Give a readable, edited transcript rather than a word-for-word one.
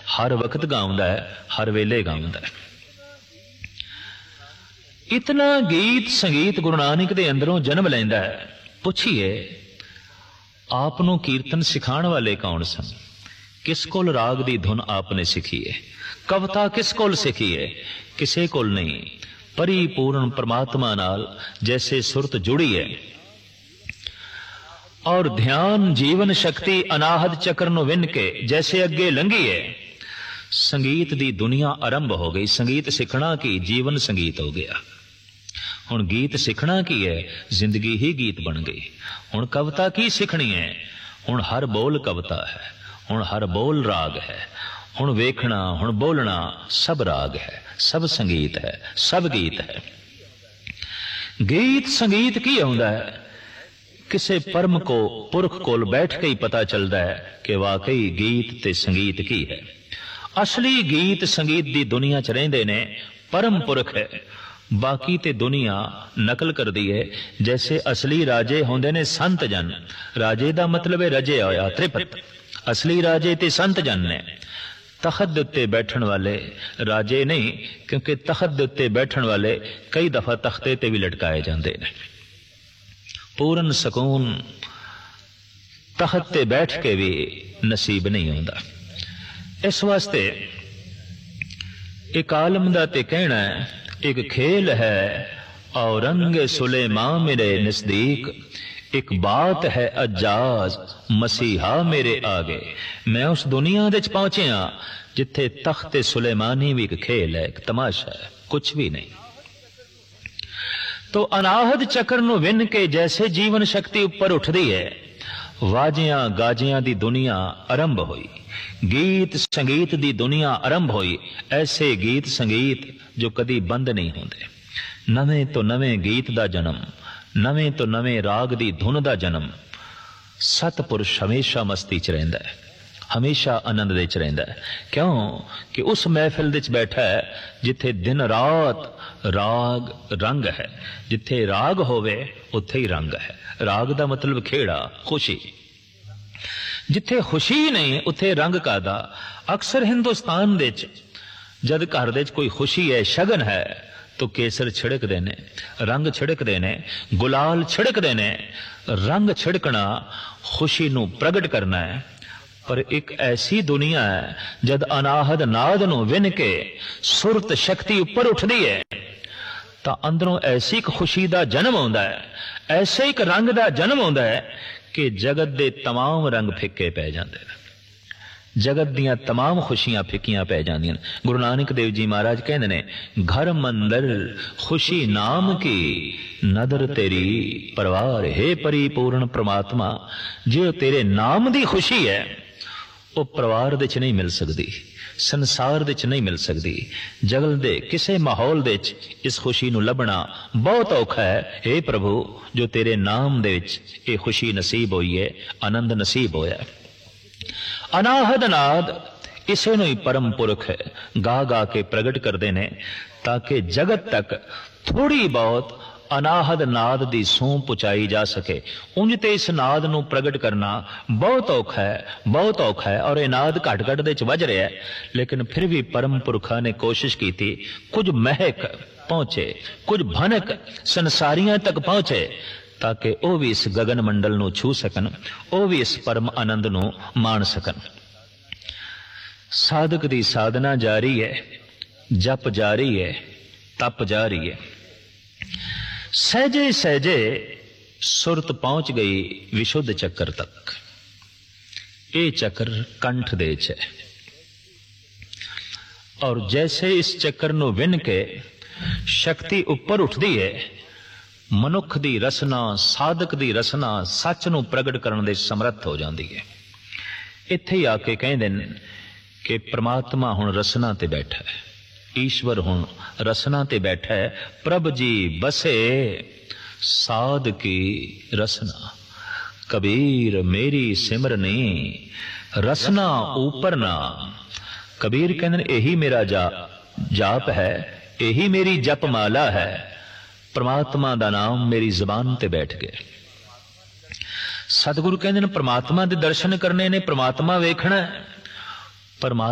हर वक्त गाउंदा है, हर वेले गाउंदा है। इतना गीत संगीत गुरु नानक दे अंदरों जन्म लैंदा है। पुछिए आप नूं कीर्तन सिखाण वाले कौन सन? किस कोल राग दी धुन आपने सीखी है? कविता किस कोल सीखी है? किसे कोल नहीं। परिपूर्ण परमात्मा नाल जैसे सुरत जुड़ी है और ध्यान जीवन शक्ति अनाहत चक्र नूं विन के जैसे अगे लंघी है, संगीत दी दुनिया आरंभ हो गई। संगीत सीखना की जीवन संगीत हो गया। हुण गीत सीखना की है, जिंदगी ही गीत बन गई। हुण कविता की सीखनी है, हुण हर बोल कविता है, हुण हर बोल राग है। हुण वेखना हुण बोलना सब राग है, सब संगीत है, सब गीत है। गीत संगीत की आउंदा है? किसे परम को पुरख कोल बैठ के ही पता चलता है कि वाकई गीत ते संगीत की है। असली गीत संगीत दी दुनिया च रहिंदे ने परम पुरख है, बाकी ते दुनिया नकल कर दी है। जैसे असली राजे होंदे ने संत जन, राजे दा मतलब है रजे होया त्रिपत। असली राजे ते संत जन ने। तखत दे उत्ते बैठण वाले राजे नहीं, क्योंकि तखत दे उत्ते बैठण वाले कई दफा तख्ते ते भी लटकाए जाते हैं। पूर्ण सकून तखत ते बैठ के भी नसीब नहीं होता। इस वास्ते एक आलम दा ते कहना है, एक खेल है औरंग सुलेमान मेरे नजदीक, एक बात है अजाज मसीहा मेरे आगे। मैं उस दुनिया दे च पहुंचिया जिथे तख्ते सुलेमानी भी एक खेल है, एक तमाशा है, कुछ भी नहीं। तो अनाहत चक्र नूं विन के जैसे जीवन शक्ति ऊपर उठदी है, वाजियां गाजियां दी दुनिया आरंभ हुई, गीत संगीत दी दुनिया आरंभ हुई। ऐसे गीत संगीत जो कदी बंद नहीं होंदे। नवें तो नवें गीत दा जन्म, नवें तो नवें राग दी धुन दा जन्म। सतपुरुष हमेशा मस्ती च रहिंदा है, हमेशा आनंद दे च रहिंदा है। क्यों कि उस महफिल दे च बैठा है जिथे दिन रात राग रंग है। जिथे राग होवे उत्थे ही रंग है। राग दा मतलब खेड़ा, खुशी। जिथे खुशी नहीं उत्थे रंग कादा। अक्सर हिंदुस्तान दे च जद घर दे च कोई खुशी है, शगन है, तो केसर छिड़कदे ने, रंग छिड़कदे ने, गुलाल छिड़कदे ने। रंग छिड़कना खुशी नूं प्रगट करना है। पर एक ऐसी दुनिया है जद अनाहद नाद नूं विन के सुरत शक्ति ऊपर उठदी है, तो अंदरों ऐसी एक खुशी दा जन्म होंदा है, ऐसे एक रंग दा जन्म होंदा है कि जगत दे तमाम रंग फिक्के पै जांदे ने। जगत दियां तमाम खुशियां फिक्कियां पै जांदियां। गुरु नानक देव जी महाराज कहंदे ने, घर मंदर खुशी नाम की नदर तेरी परवार। हे परिपूर्ण परमात्मा, जो तेरे नाम दी खुशी है वो परिवार दे च नहीं मिल सकती, संसार दे च नहीं मिल सकती। जगत दे किसे माहौल दे च इस खुशी नूं लभना बहुत औखा है। हे प्रभु, जो तेरे नाम दे विच ये खुशी नसीब हुई है, आनंद नसीब होया। अनाहद नाद इसे नूं ही परम पुरख गा गा के प्रगट करते हैं, ताकि जगत तक थोड़ी बहुत अनाहद नाद दी सूह पहुंचाई जा सके। उंज ते इस नाद नूं प्रगट करना बहुत औखा है, बहुत औखा है। और यह नाद घट घट दे च वज रहा है, लेकिन फिर भी परम पुरखा ने कोशिश की थी कुछ महक पहुंचे, कुछ भनक संसारियां तक पहुंचे, ताकि वह भी इस गगन मंडल नूं छू सकन, वह भी इस परम आनंद नूं माण सकन। साधक दी साधना जारी है, जप जारी है, तप जारी है। सहजे सहजे सुरत पहुंच गई विशुद्ध चक्र तक। ये चक्र कंठ दे च है, और जैसे इस चक्र नूं विन के शक्ति ऊपर उठदी है, मनुख दी रसना, साधक दी रसना सच नूं प्रगट करन दे समर्थ हो जाती है। इत्थे ही आके कहंदे ने कि परमात्मा हुण रसना ते बैठा है, ईश्वर हुण रसना ते बैठा है। प्रभ जी बसे साध की रसना, कबीर मेरी सिमरनी रसना ऊपर ना। कबीर कहंदे यही मेरा जाप है, यही मेरी जप माला है। परमात्मा दा नाम मेरी जबान ते बैठ गया। सतगुरु कहंदे ने परमात्मा दे दर्शन करने ने, परमात्मा वेखना है। परमात्मा